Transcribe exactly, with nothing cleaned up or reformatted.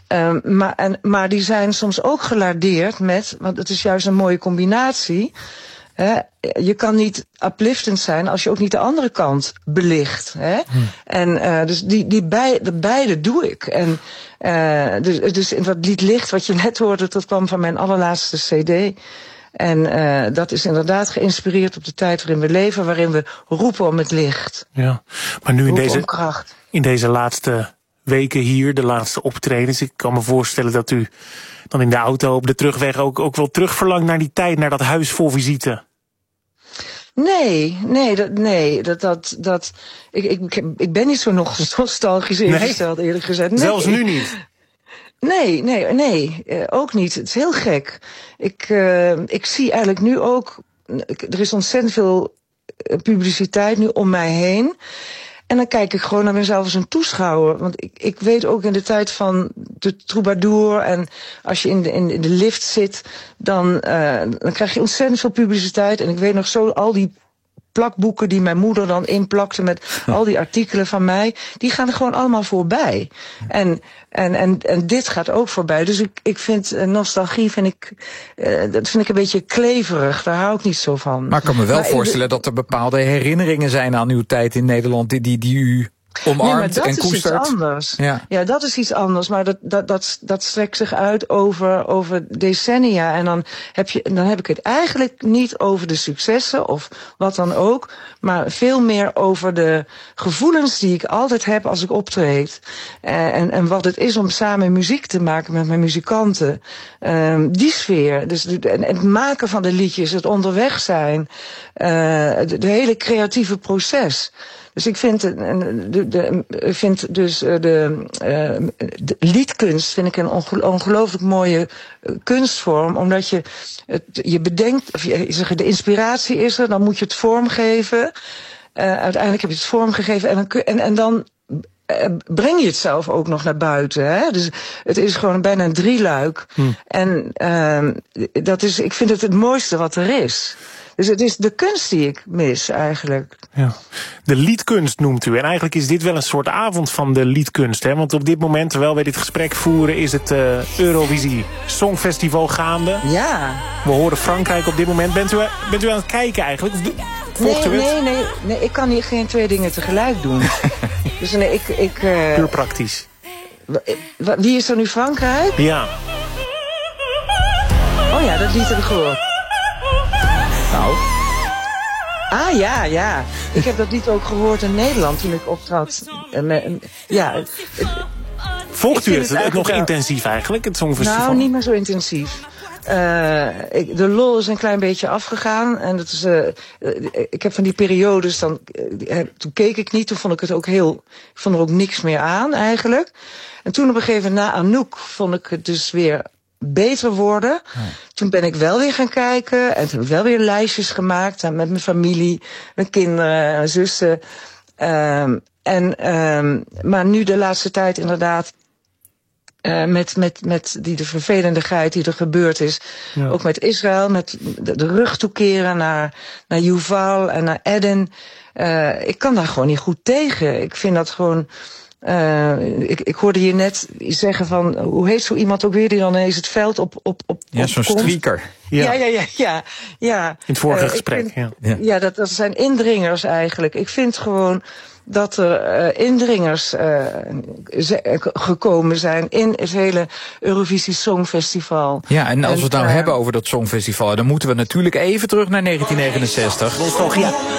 Um, maar, en, maar die zijn soms ook gelardeerd met, want het is juist een mooie combinatie. Hè? Je kan niet upliftend zijn als je ook niet de andere kant belicht. Hè? Hmm. En uh, dus die, die bij, de beide doe ik. En uh, dus, dus in dat lied Licht, wat je net hoorde, dat kwam van mijn allerlaatste cd. En uh, dat is inderdaad geïnspireerd op de tijd waarin we leven, waarin we roepen om het licht. Ja, maar nu in deze, kracht. in deze laatste weken hier, de laatste optredens, ik kan me voorstellen dat u dan in de auto op de terugweg ook, ook wel terugverlangt naar die tijd, naar dat huis vol visite. Nee, nee, dat, nee, dat, dat, dat, ik, ik, ik ben niet zo nog nostalgisch ingesteld, nee? Eerlijk gezegd. Nee. Zelfs nu niet? Nee, nee, nee, uh, ook niet. Het is heel gek. Ik, uh, ik zie eigenlijk nu ook, er is ontzettend veel publiciteit nu om mij heen. En dan kijk ik gewoon naar mezelf als een toeschouwer. Want ik, ik weet ook in de tijd van de troubadour, en als je in de, in de lift zit, dan, uh, dan krijg je ontzettend veel publiciteit. En ik weet nog zo, al die plakboeken die mijn moeder dan inplakte met al die artikelen van mij, die gaan er gewoon allemaal voorbij. En, en, en, en dit gaat ook voorbij. Dus ik, ik vind uh, nostalgie, vind ik, uh, dat vind ik een beetje kleverig. Daar hou ik niet zo van. Maar ik kan me wel maar voorstellen ik, dat er bepaalde herinneringen zijn aan uw tijd in Nederland die, die, die u omarmt nee, en koestert. Dat is iets anders. Ja. ja, dat is iets anders. Maar dat, dat, dat, dat strekt zich uit over, over decennia. En dan heb, je, dan heb ik het eigenlijk niet over de successen of wat dan ook, maar veel meer over de gevoelens die ik altijd heb als ik optreed. En, en wat het is om samen muziek te maken met mijn muzikanten. Um, die sfeer. Dus de, het maken van de liedjes, het onderweg zijn. Uh, de, de hele creatieve proces. Dus ik vind, de, de, vind dus de, uh, de liedkunst vind ik een ongelooflijk mooie kunstvorm, omdat je het, je bedenkt, of je, de inspiratie is er, dan moet je het vormgeven. Uh, uiteindelijk heb je het vormgegeven en dan, en, en dan uh, breng je het zelf ook nog naar buiten. Hè? Dus het is gewoon bijna een drieluik. Hm. En uh, dat is, ik vind het het mooiste wat er is. Dus het is de kunst die ik mis, eigenlijk. Ja. De liedkunst noemt u. En eigenlijk is dit wel een soort avond van de liedkunst. Hè? Want op dit moment, terwijl wij dit gesprek voeren, is het uh, Eurovisie Songfestival gaande. Ja. We horen Frankrijk op dit moment. Bent u, bent u aan het kijken eigenlijk? Of volgt nee, u het? nee, nee, nee. Ik kan hier geen twee dingen tegelijk doen. Dus nee, ik... ik uh, Puur praktisch. Wie is er nu Frankrijk? Ja. Oh ja, dat lied heb ik gehoord. Nou. Ah, ja, ja. Ik heb dat lied ook gehoord in Nederland toen ik optrad. Ja. Volgt u het, het, het nog wel intensief eigenlijk, het Songfestival? Nou, niet meer zo intensief. Uh, ik, de lol is een klein beetje afgegaan. En dat is, uh, ik heb van die periodes, dan, uh, toen keek ik niet, toen vond ik het ook heel, ik vond er ook niks meer aan eigenlijk. En toen op een gegeven moment, na Anouk, vond ik het dus weer beter worden. Ja. Toen ben ik wel weer gaan kijken. En toen heb ik wel weer lijstjes gemaakt. Met mijn familie, mijn kinderen, mijn zussen. Um, en, um, maar nu de laatste tijd inderdaad, Uh, met, met, met die de vervelendigheid die er gebeurd is. Ja. Ook met Israël, met de, de rug toekeren naar, naar Yuval en naar Eden. Uh, ik kan daar gewoon niet goed tegen. Ik vind dat gewoon... Uh, ik, ik hoorde je net zeggen van, hoe heet zo iemand ook weer die dan ineens het veld op op op Ja, zo'n strieker. Ja. Ja, ja, ja, ja, ja. In het vorige uh, gesprek, vind, ja. Ja, ja dat, dat zijn indringers eigenlijk. Ik vind gewoon dat er uh, indringers uh, gekomen zijn in het hele Eurovisie Songfestival. Ja, en als en, we het nou uh, hebben over dat Songfestival, dan moeten we natuurlijk even terug naar negentien negenenzestig. Nostalgie.